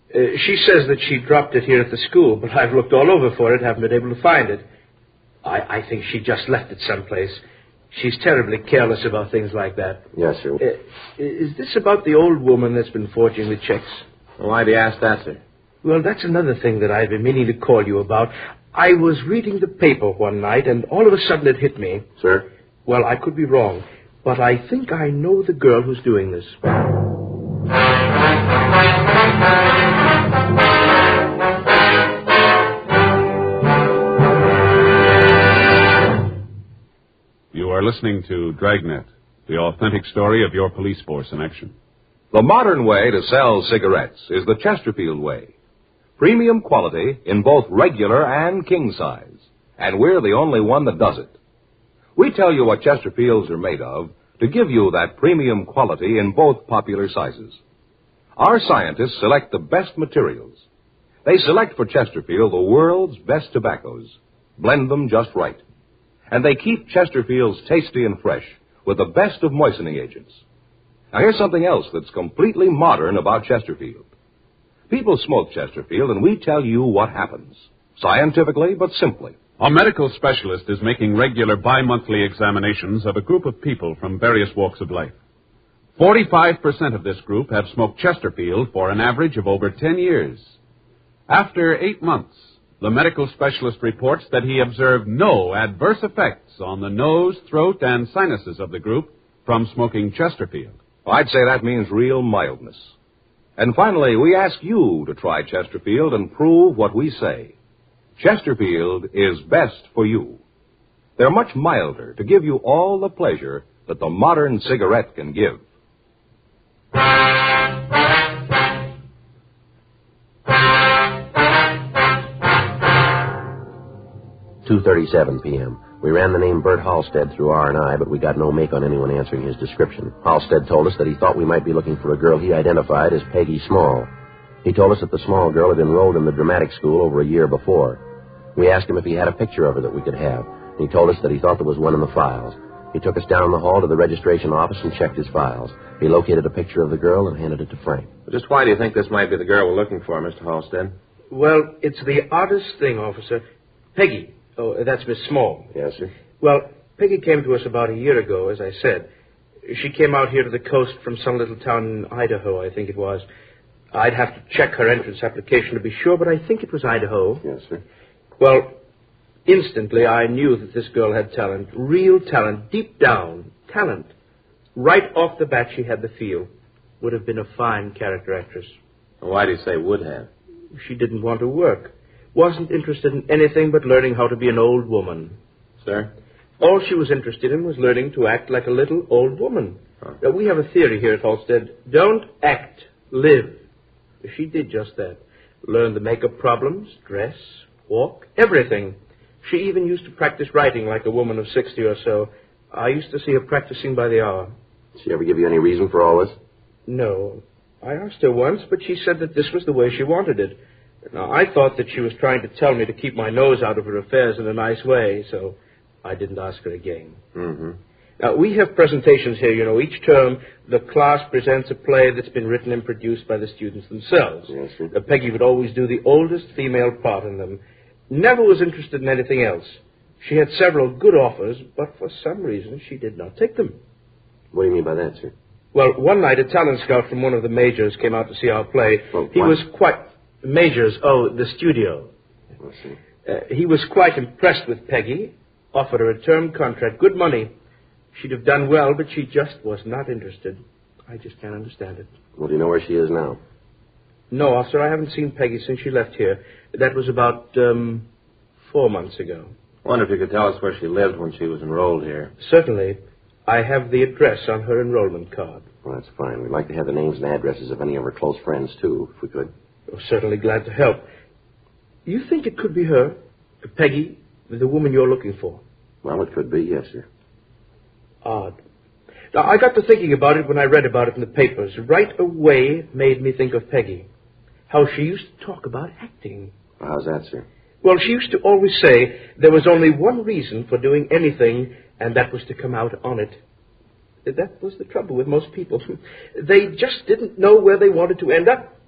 She says that she dropped it here at the school, but I've looked all over for it, haven't been able to find it. I think she just left it someplace. She's terribly careless about things like that. Yes, sir. Is this about the old woman that's been forging the checks? Well, why do you ask that, sir? Well, that's another thing that I've been meaning to call you about. I was reading the paper one night, and all of a sudden it hit me. Sir? Well, I could be wrong, but I think I know the girl who's doing this. You are listening to Dragnet, the authentic story of your police force in action. The modern way to sell cigarettes is the Chesterfield way. Premium quality in both regular and king size. And we're the only one that does it. We tell you what Chesterfields are made of to give you that premium quality in both popular sizes. Our scientists select the best materials. They select for Chesterfield the world's best tobaccos, blend them just right. And they keep Chesterfields tasty and fresh with the best of moistening agents. Now here's something else that's completely modern about Chesterfield. People smoke Chesterfield, and we tell you what happens. Scientifically, but simply. A medical specialist is making regular bi-monthly examinations of a group of people from various walks of life. 45% of this group have smoked Chesterfield for an average of over 10 years. After 8 months, the medical specialist reports that he observed no adverse effects on the nose, throat, and sinuses of the group from smoking Chesterfield. I'd say that means real mildness. And finally, we ask you to try Chesterfield and prove what we say. Chesterfield is best for you. They're much milder to give you all the pleasure that the modern cigarette can give. 2:37 p.m. We ran the name Bert Halstead through R&I, but we got no make on anyone answering his description. Halstead told us that he thought we might be looking for a girl he identified as Peggy Small. He told us that the Small girl had enrolled in the dramatic school over a year before. We asked him if he had a picture of her that we could have. He told us that he thought there was one in the files. He took us down the hall to the registration office and checked his files. He located a picture of the girl and handed it to Frank. Just why do you think this might be the girl we're looking for, Mr. Halstead? Well, it's the oddest thing, officer. Peggy. Oh, that's Miss Small. Yes, sir. Well, Peggy came to us about a year ago, as I said. She came out here to the coast from some little town in Idaho, I think it was. I'd have to check her entrance application to be sure, but I think it was Idaho. Yes, sir. Well, instantly I knew that this girl had talent, real talent, deep down, talent. Right off the bat she had the feel. Would have been a fine character actress. Why do you say would have? She didn't want to work. Wasn't interested in anything but learning how to be an old woman. Sir? All she was interested in was learning to act like a little old woman. Now, we have a theory here at Halstead. Don't act, live. She did just that. Learned the makeup problems, dress, walk, everything. She even used to practice writing like a woman of 60 or so. I used to see her practicing by the hour. Did she ever give you any reason for all this? No. I asked her once, but she said that this was the way she wanted it. Now, I thought that she was trying to tell me to keep my nose out of her affairs in a nice way, so I didn't ask her again. Mm-hmm. Now, we have presentations here, you know. Each term, the class presents a play that's been written and produced by the students themselves. Yes, sir. Peggy would always do the oldest female part in them. Never was interested in anything else. She had several good offers, but for some reason she did not take them. What do you mean by that, sir? Well, one night a talent scout from one of the majors came out to see our play. Well, he what? was quite... Majors, the studio. Let's see. He was quite impressed with Peggy, offered her a term contract, good money. She'd have done well, but she just was not interested. I just can't understand it. Well, do you know where she is now? No, officer, I haven't seen Peggy since she left here. That was about 4 months ago. I wonder if you could tell us where she lived when she was enrolled here. Certainly. I have the address on her enrollment card. Well, that's fine. We'd like to have the names and addresses of any of her close friends, too, if we could. Oh, certainly glad to help. You think it could be her, Peggy, the woman you're looking for? Well, it could be, yes, sir. Odd. Now, I got to thinking about it when I read about it in the papers. Right away, it made me think of Peggy. How she used to talk about acting. How's that, sir? Well, she used to always say there was only one reason for doing anything, and that was to come out on it. That was the trouble with most people. They just didn't know where they wanted to end up.